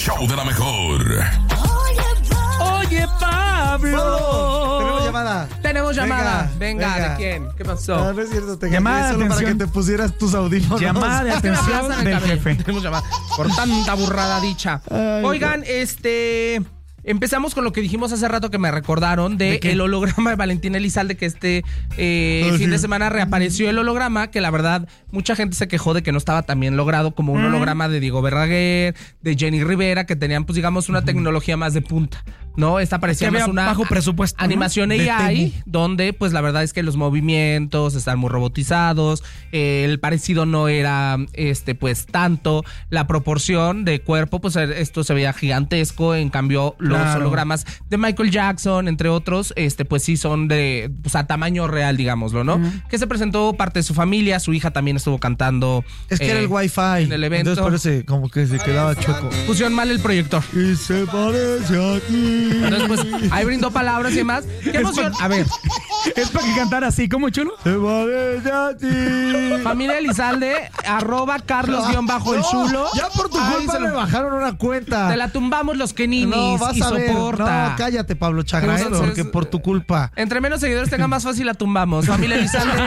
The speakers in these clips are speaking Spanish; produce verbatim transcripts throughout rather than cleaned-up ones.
show de la mejor. Oye, Pablo. Tenemos llamada. Tenemos llamada. Venga, venga. ¿de quién? ¿Qué pasó? No, no es cierto. Te Llamada de solo para que atención. te pusieras tus audífonos. Llamada de Es que me atención aplazan el del cabello. jefe. Tenemos llamada. Por tanta burrada dicha. Ay, Oigan, este... Empezamos con lo que dijimos hace rato que me recordaron de, ¿De qué? el holograma de Valentín Elizalde, que este eh, Ah, fin sí. de semana reapareció el holograma, que la verdad mucha gente se quejó de que no estaba tan bien logrado como un holograma de Diego Verdaguer, de Jenny Rivera, que tenían pues digamos una tecnología más de punta, ¿no? Esta parecía Que más había una bajo presupuesto, ¿no? animación De A I, Temu. donde pues la verdad es que los movimientos están muy robotizados, eh, el parecido no era este pues tanto, la proporción de cuerpo, pues esto se veía gigantesco, en cambio los Claro. hologramas de Michael Jackson, entre otros, este pues sí son de pues a tamaño real, digámoslo, ¿no? Que se presentó parte de su familia, su hija también estuvo cantando. Es que eh, era el Wi-Fi. en el evento. Entonces por eso como que se quedaba chueco. Pusieron mal el proyector. Y se parece aquí. Entonces pues ahí brindó palabras y demás. ¡Qué emoción! A ver, Es para que cantara así, ¿cómo, chulo? Se parece a ti. familia Elizalde, arroba Carlos guión bajo el No, chulo. Ya por tu Ahí culpa se lo- me bajaron una cuenta. Te la tumbamos los Keninis No, vas y a ver. soporta. No, cállate, Pablo Chagra, Entonces, porque por tu culpa. Entre menos seguidores tengan más fácil la tumbamos. Familia Elizalde,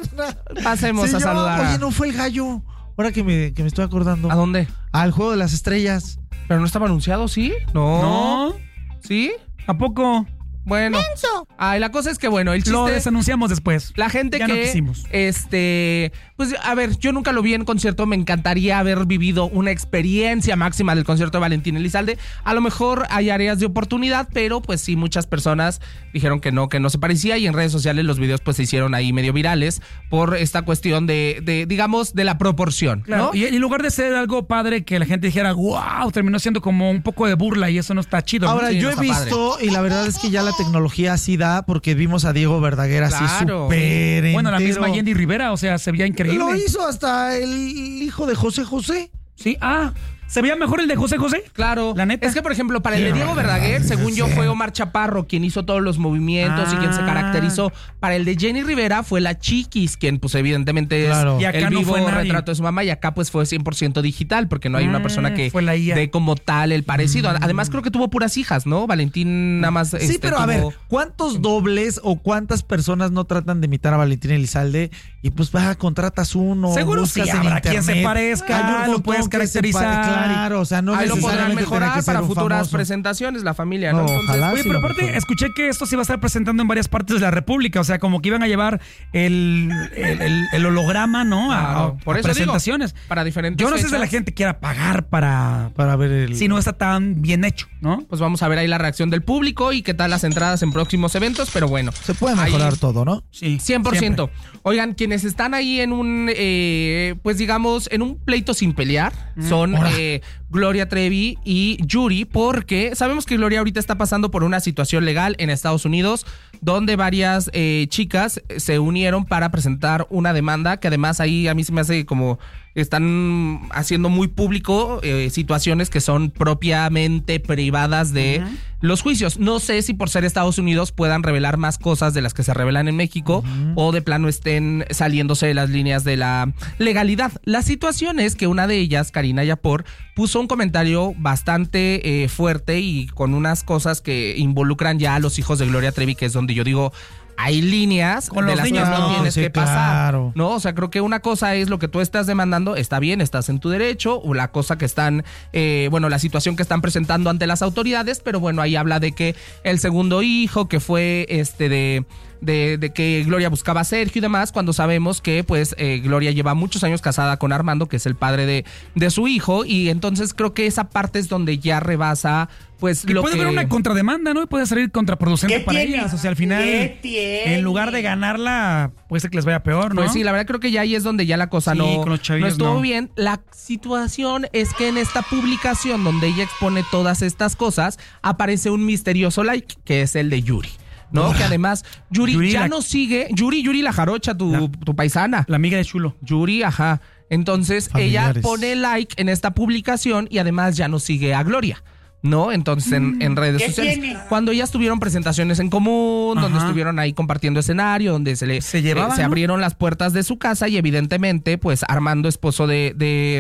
pasemos Sí, a yo- saludar. a- Oye, no fue el gallo. Ahora que me, que me estoy acordando. ¿A dónde? Al juego de las estrellas. ¿Pero no estaba anunciado, sí? No. No. ¿Sí? ¿A poco? Bueno. Ay, la cosa es que, bueno, el chiste... Lo desanunciamos después. La gente Ya no que, quisimos. este, pues a ver, yo nunca lo vi en concierto, me encantaría haber vivido una experiencia máxima del concierto de Valentín Elizalde. A lo mejor hay áreas de oportunidad, pero pues sí, muchas personas dijeron que no, que no se parecía y en redes sociales los videos pues se hicieron ahí medio virales por esta cuestión de, de digamos, de la proporción, Claro, ¿no? y en lugar de ser algo padre que la gente dijera, wow, terminó siendo como un poco de burla y eso no está chido. ¿no? Ahora, Sí, yo no he está visto, y la verdad es que ya la tecnología así da, porque vimos a Diego Verdaguer así Claro. súper Bueno, la entero. misma Jenny Rivera, o sea, se veía increíble. Lo hizo hasta el hijo de José José. Sí, ah, ¿se veía mejor el de José José? Claro, La neta. es que por ejemplo para el de Diego Verdaguer, según yo fue Omar Chaparro quien hizo todos los movimientos y quien se Ah. caracterizó. Para el de Jenny Rivera fue la Chiquis, quien pues evidentemente Claro. es Y acá el no vivo fue nadie. retrato de su mamá y acá pues fue cien por ciento digital porque no hay una Ah, persona que fue la I A. dé como tal el parecido. Además creo que tuvo puras hijas, ¿no? Valentín nada más Sí, este, pero a tuvo- ver, ¿cuántos dobles o cuántas personas no tratan de imitar a Valentín Elizalde? Y pues va, contratas uno. Seguro sí buscas en habrá quien se internet. parezca, Hay un lo montón puedes que se caracterizar. pare- Claro, o sea, no ahí lo podrán necesariamente tiene mejorar que ser para un futuras famoso. presentaciones, la familia, ¿no? No, Entonces, ojalá. Oye, sí pero lo aparte, mejor. escuché que esto se iba a estar presentando en varias partes de la República, o sea, como que iban a llevar el, el, el- el holograma, ¿no? A, claro, a por eso digo, presentaciones. para diferentes Yo no sé si fechas, la gente quiera pagar para, Para ver el... si no está tan bien hecho, ¿no? pues vamos a ver ahí la reacción del público y qué tal las entradas en próximos eventos, pero bueno. Se puede ahí- mejorar todo, ¿no? Sí. cien por ciento. siempre. Oigan, quienes están ahí en un, eh, pues digamos, en un pleito sin pelear, son Ahora. eh, Gloria Trevi y Yuri, porque sabemos que Gloria ahorita está pasando por una situación legal en Estados Unidos, donde varias eh, chicas se unieron para presentar una demanda, que además ahí a mí se me hace como están haciendo muy público eh, situaciones que son propiamente privadas de Ujú. los juicios. No sé si por ser Estados Unidos puedan revelar más cosas de las que se revelan en México o de plano estén saliéndose de las líneas de la legalidad. La situación es que una de ellas, Karina Yapor, puso un comentario bastante eh, fuerte y con unas cosas que involucran ya a los hijos de Gloria Trevi, que es donde yo digo, hay líneas Con de los las niños, que no, no, tienes sí, que pasar. claro. No, o sea, creo que una cosa es lo que tú estás demandando, está bien, estás en tu derecho, o la cosa que están, eh, bueno, la situación que están presentando ante las autoridades, pero bueno, ahí habla de que el segundo hijo, que fue este de... De, de que Gloria buscaba a Sergio y demás, cuando sabemos que pues eh, Gloria lleva muchos años casada con Armando, que es el padre de, de su hijo, y entonces creo que esa parte es donde ya rebasa pues Que lo puede que... haber una contrademanda, ¿no? Y puede salir contraproducente ¿Qué para tiene? ellas. O sea, al final, ¿Qué tiene? en lugar de ganarla, puede ser que les vaya peor, ¿no? Pues sí, la verdad creo que ya ahí es donde ya la cosa Sí, no, con los no chavillos estuvo no. bien. La situación es que en esta publicación donde ella expone todas estas cosas, aparece un misterioso like, que es el de Yuri. ¿No? Que además, Yuri, Yuri ya la- no sigue. Yuri, Yuri la jarocha, tu, La- tu paisana. La amiga de Chulo. Yuri, ajá. Entonces, ella Familiares. pone like en esta publicación y además ya no sigue a Gloria. ¿No? Entonces en, en redes ¿Qué sociales. tiene? Cuando ellas tuvieron presentaciones en común, donde Ajá. estuvieron ahí compartiendo escenario, donde se le Se llevaban, se ¿no? abrieron las puertas de su casa y evidentemente, pues Armando, esposo de, de,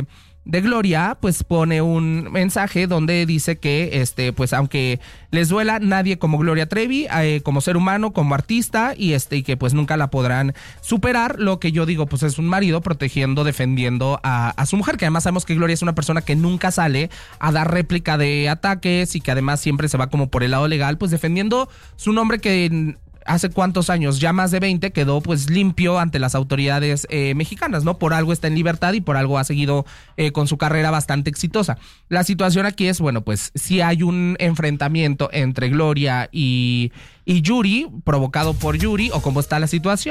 de Gloria, pues pone un mensaje donde dice que, este, pues aunque les duela, nadie como Gloria Trevi, eh, como ser humano, como artista, y este, y que pues nunca la podrán superar. Lo que yo digo, pues es un marido protegiendo, defendiendo a, a su mujer, que además sabemos que Gloria es una persona que nunca sale a dar réplica de ataques y que además siempre se va como por el lado legal, pues defendiendo su nombre que hace cuántos años, ya más de veinte, quedó pues limpio ante las autoridades eh, mexicanas, ¿no? Por algo está en libertad y por algo ha seguido eh, con su carrera bastante exitosa. La situación aquí es, bueno, pues sí hay un enfrentamiento entre Gloria y, y Yuri, provocado por Yuri, o cómo está la situación.